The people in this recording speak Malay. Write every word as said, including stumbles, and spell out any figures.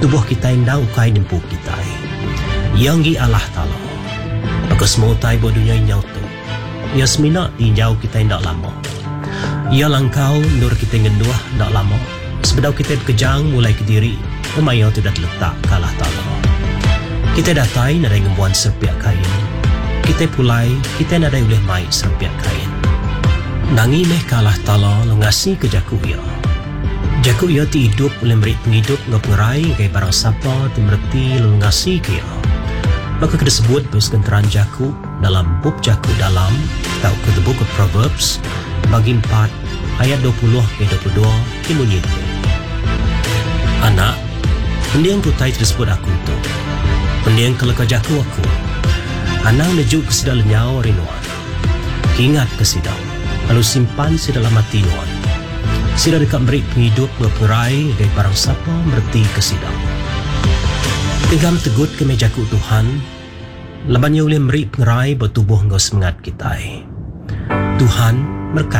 tubuh kita indang ukai nempu kita. Yang gi Allah Ta'ala. Maka semua utai buat dunia inyau tu. Ya semina tinjau kita indak lama. Ya langkau nur kita ngenduah ndak lama. Sebedau kita berkejang mulai ke diri. Umayau tu dah terletak ke Allah Ta'ala. Kita datai nadai ngembuan serpiak kain. Kita pulai, kita nadai boleh mai serpiak kain. Nangi meh ke Allah Ta'ala lengasi ke jaku ia. Jaku ia ti hidup boleh beri penghidup ngapurai kaya barang siapa ti merti lengasi ke ia. Maka kita sebut bersekenteran jaku dalam bub jaku dalam atau ke the book of Proverbs bagi empat ayat dua puluh ke dua puluh dua bunyi itu. Anak, pendiang tutai tersebut aku itu. Pendiang keleka jaku aku. Anak nejuk ke sedal lenyau rinuan. Ingat ke sidau. Lalu simpan si dalam hati nuan. Sida dekat beri penghidup berperai dari barang siapa merti ke sidau. Tegam tegut ke mejaku Tuhan. Labannya boleh beri pengerai bertubuh engkau semangat kita. Tuhan berkata.